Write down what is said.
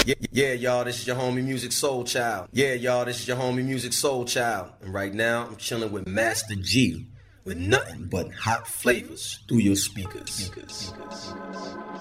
Yeah, y'all, this is your homie Music Soul Child. Yeah, y'all, this is your homie Music Soul Child. And right now, I'm chilling with Master G with nothing but hot flavors through your speakers.